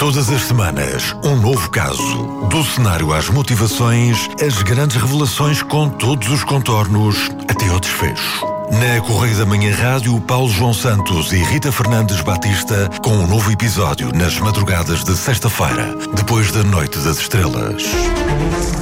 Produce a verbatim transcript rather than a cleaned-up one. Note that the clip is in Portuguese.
Todas as semanas, um novo caso. Do cenário às motivações, as grandes revelações com todos os contornos, até ao desfecho. Na Correio da Manhã Rádio, Paulo João Santos e Rita Fernandes Batista com um novo episódio nas madrugadas de sexta-feira, depois da Noite das Estrelas.